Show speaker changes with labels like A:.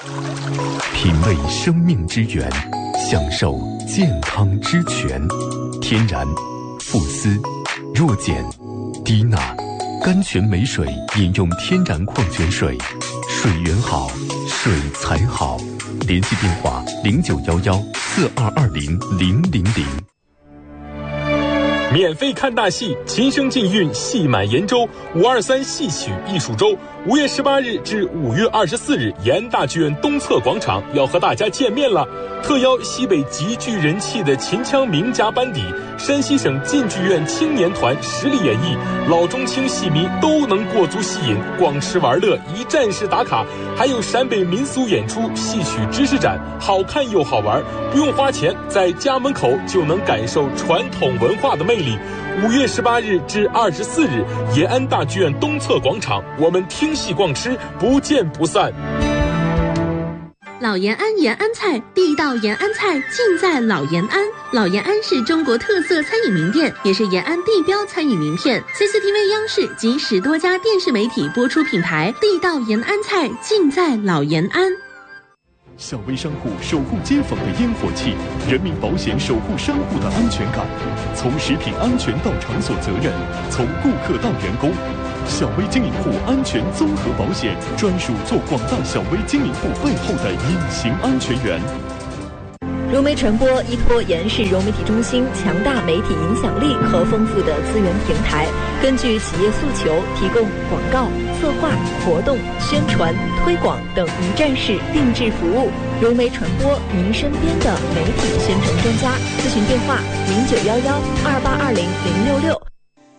A: 品味生命之源，享受健康之泉。天然、富斯、弱碱、低钠、甘泉美水，饮用天然矿泉水，水源好，水才好。联系电话0911422000。
B: 免费看大戏，琴声尽韵，戏满延州523戏曲艺术周，5月18日至5月24日，延安大剧院东侧广场要和大家见面了。特邀西北极具人气的秦腔名家班底，山西省晋剧院青年团实力演绎，老中青戏迷都能过足戏瘾，逛吃玩乐，一站式打卡，还有陕北民俗演出、戏曲知识展，好看又好玩，不用花钱，在家门口就能感受传统文化的魅力。5月18日至24日，延安大剧院东侧广场，我们听戏逛吃，不见不散。
C: 老延安延安菜，地道延安菜尽在老延安。老延安是中国特色餐饮名店，也是延安地标餐饮名片。CCTV 央视及10多家电视媒体播出品牌，地道延安菜尽在老延安。
D: 小微商户守护街坊的烟火气，人民保险守护商户的安全感，从食品安全到场所责任，从顾客到员工。小微经营户安全综合保险，专属做广大小微经营户背后的隐形安全员。
E: 融媒传播依托延安市融媒体中心强大媒体影响力和丰富的资源平台，根据企业诉求，提供广告、策划、活动、宣传、推广等一站式定制服务。融媒传播，您身边的媒体宣传专家。咨询电话：091128200066。